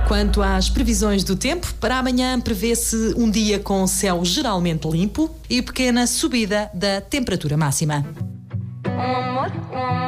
Quanto às previsões do tempo, para amanhã prevê-se um dia com céu geralmente limpo e pequena subida da temperatura máxima. Um amor